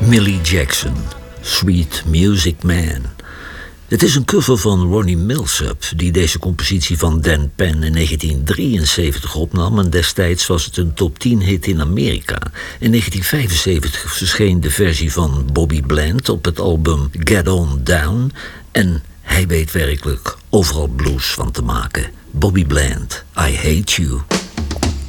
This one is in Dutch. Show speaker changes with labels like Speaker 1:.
Speaker 1: Millie Jackson, Sweet Music Man. Het is een cover van Ronnie Milsap, die deze compositie van Dan Penn in 1973 opnam en destijds was het een top 10 hit in Amerika. In 1975 verscheen de versie van Bobby Bland op het album Get On Down en hij weet werkelijk overal blues van te maken. Bobby Bland, I Hate You.